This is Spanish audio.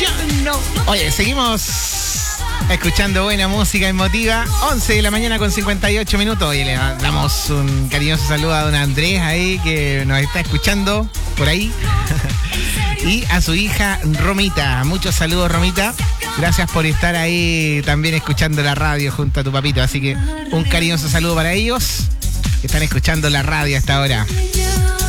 no. Oye, seguimos escuchando buena música emotiva. 11 de la mañana con 58 minutos. Oye, le damos un cariñoso saludo a don Andrés ahí, que nos está escuchando por ahí. Y a su hija Romita. Muchos saludos, Romita. Gracias por estar ahí también escuchando la radio junto a tu papito. Así que un cariñoso saludo para ellos que están escuchando la radio hasta ahora.